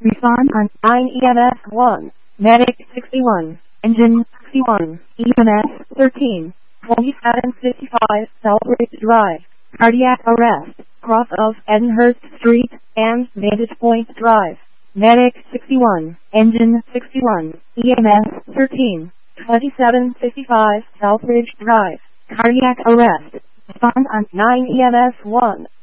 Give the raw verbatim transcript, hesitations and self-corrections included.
Respond on nine E M S one. Medic sixty-one. Engine sixty-one. E M S thirteen. twenty-seven fifty-five Southbridge Drive. Cardiac arrest. Cross of Edenhurst Street and Vantage Point Drive. Medic sixty-one. Engine sixty-one. E M S thirteen. twenty-seven fifty-five Southbridge Drive. Cardiac arrest. Respond on nine E M S one.